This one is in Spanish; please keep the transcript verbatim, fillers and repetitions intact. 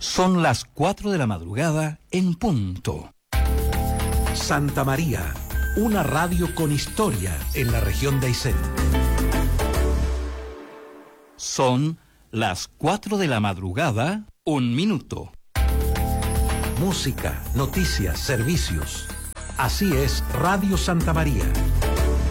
Son las cuatro de la madrugada en punto. Santa María, una radio con historia en la región de Aysén. Son las cuatro de la madrugada, un minuto. Música, noticias, servicios. Así es Radio Santa María.